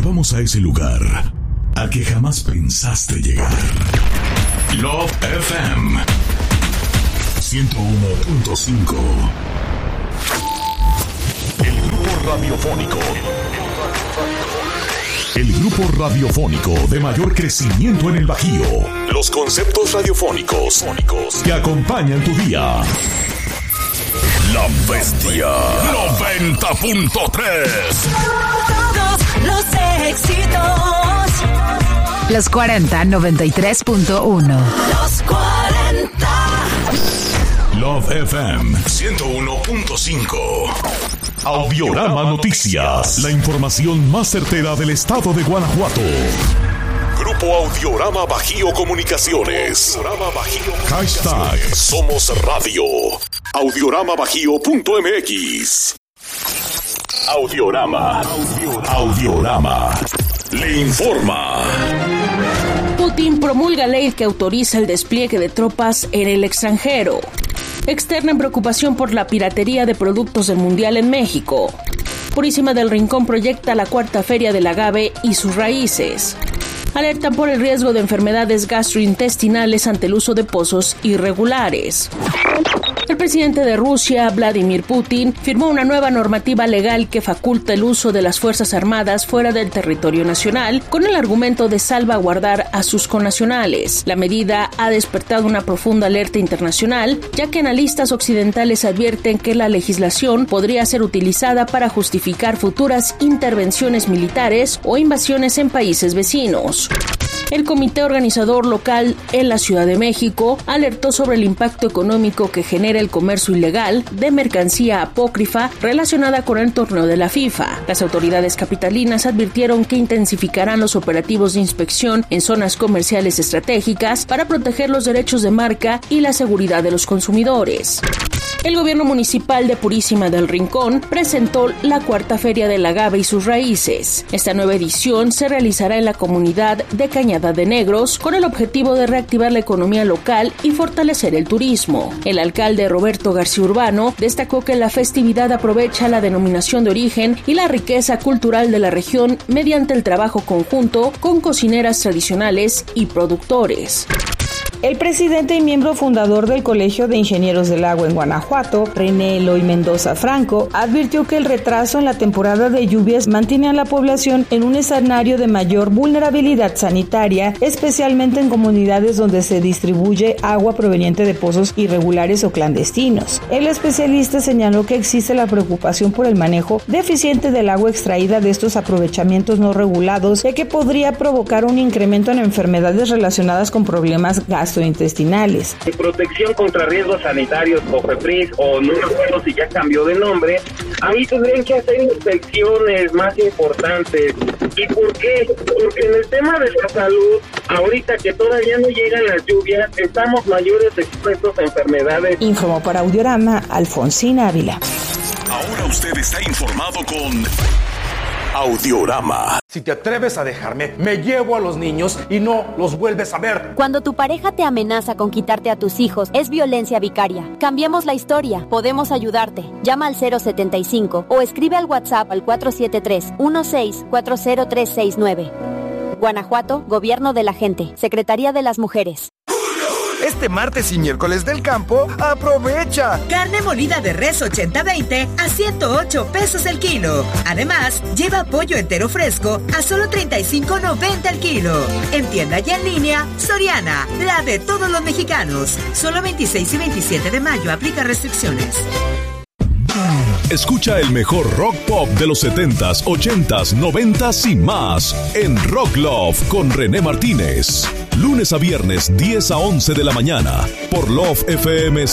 llevamos a ese lugar al que jamás pensaste llegar. Love FM 101.5. El grupo radiofónico. El grupo radiofónico de mayor crecimiento en el Bajío. Los conceptos radiofónicos que acompañan tu día. La Bestia 90.3. Todos los éxitos. Los 40 93.1. Los 40. Love FM 101.5. Audiorama Noticias. La información más certera del estado de Guanajuato. Grupo Audiorama Bajío Comunicaciones. Hashtag Somos Radio. Audioramabajío.mx. Audiorama. Le informa. Putin promulga ley que autoriza el despliegue de tropas en el extranjero. Externan preocupación por la piratería de productos del Mundial en México. Purísima del Rincón proyecta la cuarta feria del agave y sus raíces. Alertan por el riesgo de enfermedades gastrointestinales ante el uso de pozos irregulares. El presidente de Rusia, Vladimir Putin, firmó una nueva normativa legal que faculta el uso de las Fuerzas Armadas fuera del territorio nacional con el argumento de salvaguardar a sus connacionales. La medida ha despertado una profunda alerta internacional, ya que analistas occidentales advierten que la legislación podría ser utilizada para justificar futuras intervenciones militares o invasiones en países vecinos. El comité organizador local en la Ciudad de México alertó sobre el impacto económico que genera el comercio ilegal de mercancía apócrifa relacionada con el torneo de la FIFA. Las autoridades capitalinas advirtieron que intensificarán los operativos de inspección en zonas comerciales estratégicas para proteger los derechos de marca y la seguridad de los consumidores. El gobierno municipal de Purísima del Rincón presentó la cuarta feria del agave y sus raíces. Esta nueva edición se realizará en la comunidad de Cañada de Negros con el objetivo de reactivar la economía local y fortalecer el turismo. El alcalde Roberto García Urbano destacó que la festividad aprovecha la denominación de origen y la riqueza cultural de la región mediante el trabajo conjunto con cocineras tradicionales y productores. El presidente y miembro fundador del Colegio de Ingenieros del Agua en Guanajuato, René Eloy Mendoza Franco, advirtió que el retraso en la temporada de lluvias mantiene a la población en un escenario de mayor vulnerabilidad sanitaria, especialmente en comunidades donde se distribuye agua proveniente de pozos irregulares o clandestinos. El especialista señaló que existe la preocupación por el manejo deficiente del agua extraída de estos aprovechamientos no regulados, ya que podría provocar un incremento en enfermedades relacionadas con problemas gastrointestinales. Protección contra riesgos sanitarios, COFEPRIS, o no me acuerdo si ya cambió de nombre, ahí tendrían que hacer inspecciones más importantes. ¿Y por qué? Porque en el tema de la salud, ahorita que todavía no llegan las lluvias, estamos mayores expuestos a enfermedades. Informó para Audiorama Alfonsina Ávila. Ahora usted está informado con Audiorama. Si te atreves a dejarme, me llevo a los niños y no los vuelves a ver. Cuando tu pareja te amenaza con quitarte a tus hijos, es violencia vicaria. Cambiemos la historia. Podemos ayudarte. Llama al 075 o escribe al WhatsApp al 473-1640369. Guanajuato, Gobierno de la Gente, Secretaría de las Mujeres. Este martes y miércoles del campo, aprovecha. Carne molida de res 80-20 a 108 pesos el kilo. Además, lleva pollo entero fresco a solo 35.90 el kilo. En tienda y en línea, Soriana, la de todos los mexicanos. Solo 26 y 27 de mayo aplica restricciones. Escucha el mejor rock pop de los 70s, 80s, 90s y más en Rock Love con René Martínez. Lunes a viernes, 10 a 11 de la mañana por Love FM